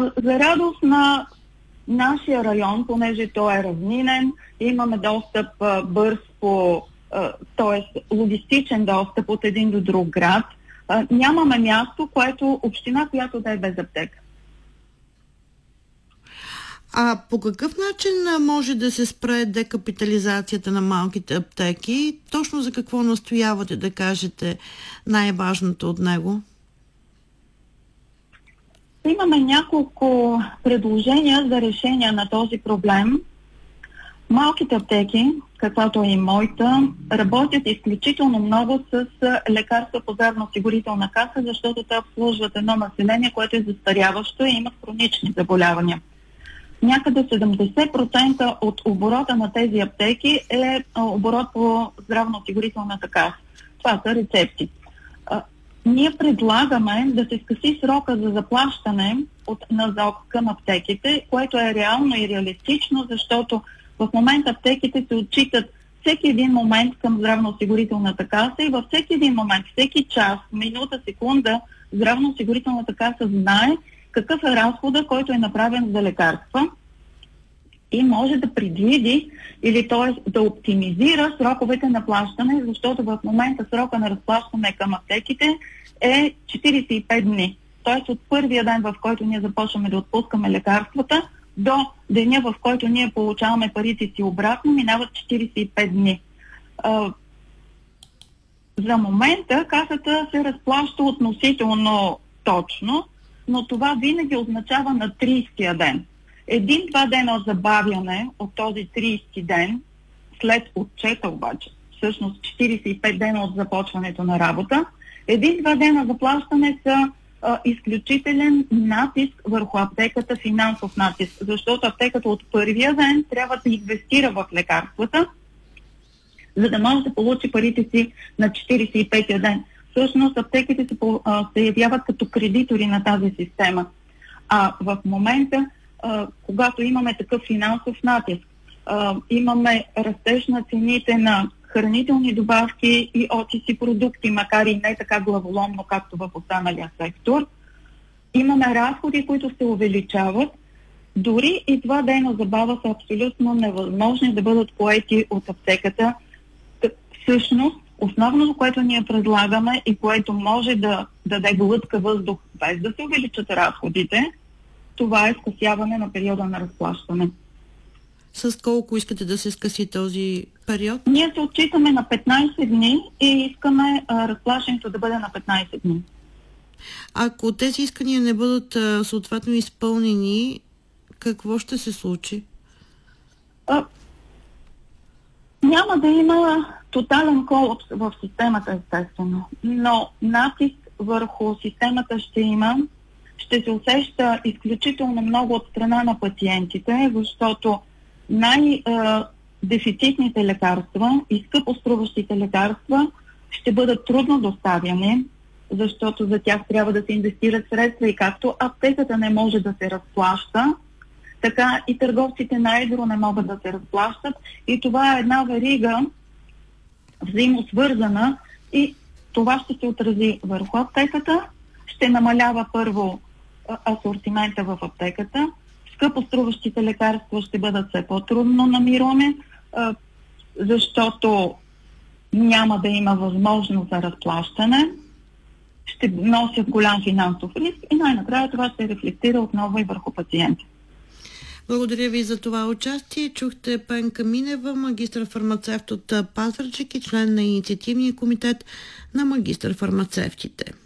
За радост на нашия район, понеже той е равнинен, имаме достъп бърз т.е. логистичен достъп от един до друг град. Нямаме място, община, която да е без аптека. А по какъв начин може да се спре декапитализацията на малките аптеки? Точно за какво настоявате, да кажете най-важното от него? Имаме няколко предложения за решение на този проблем. Малките аптеки, каквато е и моята, работят изключително много с лекарства по здравноосигурителна каса, защото те обслужват едно население, което е застаряващо и имат хронични заболявания. Някъде 70% от оборота на тези аптеки е оборот по здравноосигурителната каса. Това са рецепти. Ние предлагаме да се скъси срока за заплащане от НЗОК към аптеките, което е реално и реалистично, защото в момента аптеките се отчитат всеки един момент към здравноосигурителната каса и във всеки един момент, всеки час, минута, секунда, здравноосигурителната каса знае какъв е разхода, който е направен за лекарства и може да предвиди или т.е. да оптимизира сроковете на плащане, защото в момента срока на разплащане към аптеките е 45 дни. Т.е. от първия ден, в който ние започваме да отпускаме лекарствата, до деня, в който ние получаваме парите си обратно, минават 45 дни. За момента касата се разплаща относително точно, но това винаги означава на 30-тия ден. Един-два дена забавяне от този 30-ти ден, след отчета обаче, всъщност 45 дена от започването на работа, един-два дена заплащане са изключителен натиск върху аптеката, финансов натиск, защото аптеката от първия ден трябва да инвестира в лекарствата, за да може да получи парите си на 45-я ден. Всъщност аптеките се явяват като кредитори на тази система. А в момента, когато имаме такъв финансов натиск, имаме растеж на цените на хранителни добавки и OTC продукти, макар и не така главоломно, както в останалия сектор. Имаме разходи, които се увеличават. Дори и два дена забава са абсолютно невъзможни да бъдат поети от аптеката. Всъщност, основното, което ние предлагаме и което може да даде глътка въздух без да се увеличат разходите, това е скъсяване на периода на разплащане. С колко искате да се скъси този период? Ние се отчитаме на 15 дни и искаме разплащането да бъде на 15 дни. Ако тези искания не бъдат съответно изпълнени, какво ще се случи? Няма да има тотален колапс в системата, естествено, но натиск върху системата ще се усеща изключително много от страна на пациентите, защото най-дефицитните лекарства и скъпоструващите лекарства ще бъдат трудно доставяни, защото за тях трябва да се инвестират средства и както аптеката не може да се разплаща, така и търговците на едро не могат да се разплащат и това е една верига взаимосвързана и това ще се отрази върху аптеката, ще намалява първо асортимента в аптеката, скъпоструващите лекарства ще бъдат все по-трудно намираме, защото няма да има възможност за разплащане, ще носят голям финансов риск и най-накрая това ще рефлектира отново и върху пациента. Благодаря ви за това участие. Чухте Пенка Минева, магистър-фармацевт от Пазарджик и член на инициативния комитет на магистър-фармацевтите.